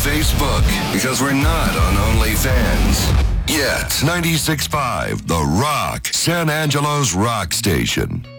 Facebook because we're not on OnlyFans. Yet. 96.5, The Rock, San Angelo's rock station.